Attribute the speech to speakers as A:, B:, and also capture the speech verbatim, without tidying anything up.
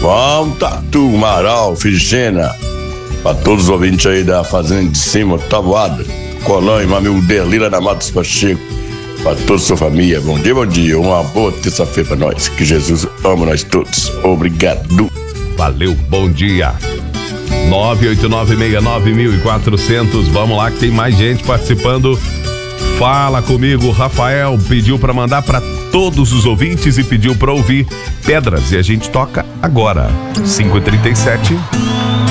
A: Vamos, Tatu, Marau, Ficena. Pra todos os ouvintes aí da Fazenda de Cima, Taboada, Colão e meu amigo Derlila na Matos Pacheco. Pra toda a sua família, bom dia, bom dia. Uma boa terça-feira pra nós. Que Jesus ama nós todos. Obrigado.
B: Valeu, bom dia. nove oito nove seis nove quatro zero zero. Vamos lá que tem mais gente participando. Fala comigo, Rafael pediu pra mandar pra todos os ouvintes e pediu pra ouvir Pedras e a gente toca agora. cinco e trinta e sete.